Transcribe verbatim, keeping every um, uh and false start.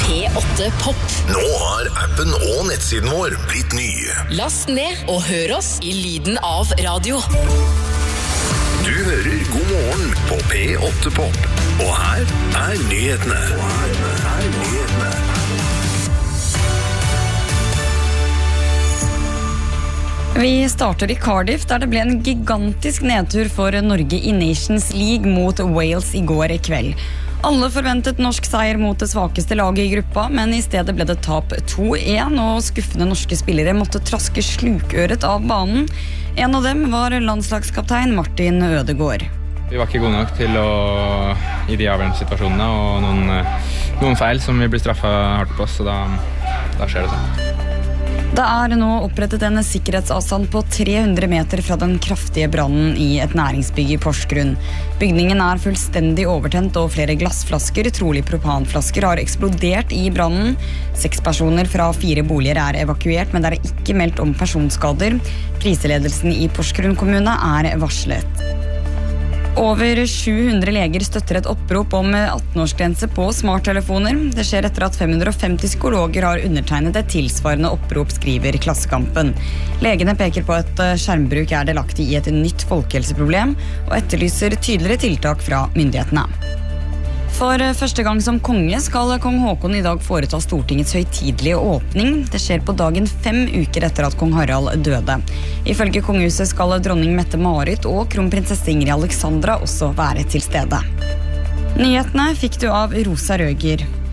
P åtte Pop. Nå har appen og nettsiden vår blitt ny. Last ned og hør oss i lyden av radio. Du hører God morgen på P åtte Pop. Og her er nyhetene. Og her er nyhetene. Vi starter i Cardiff, der det ble en gigantisk nedtur for Norge i Nations League mot Wales i går kveld. Alle forventet norsk seier mot det svakeste laget i gruppa, men i stedet ble det tap to én, og skuffende norske spillere måtte traske slukøret av banen. En av dem var landslagskaptein Martin Ødegaard. Vi var ikke gode nok til å, i de avgjørende situasjonene, og noen, noen feil som vi blir straffet hardt på, så da, da skjer det sånn. Det er nå opprettet en sikkerhetsavstand på tre hundre meter fra den kraftige brannen i et næringsbygg i Porsgrunn. Bygningen er fullstendig overtent, og flere glassflasker, trolig propanflasker, har eksplodert i brannen. Seks personer fra fire boliger er evakuert, men det er ikke meldt om personskader. Kriseledelsen i Porsgrunn kommune er varslet. Over sju hundre leger støtter et opprop om atten-årsgrense på smarttelefoner. Det skjer etter at fem hundre og femti psykologer har undertegnet et tilsvarende opprop, skriver Klassekampen. Legene peker på at skjermbruk er delaktig i et nytt folkehelseproblem, og etterlyser tydeligere tiltak fra myndighetene. For første gang som konge skal kong Håkon i dag foreta Stortingets høytidelige åpning. Det skjer på dagen fem uker etter at kong Harald døde. Ifølge kongehuset skal dronning Mette-Marit og kronprinsesse Ingrid Alexandra også være til stede. Nyhetene fikk du av Rosa Røger.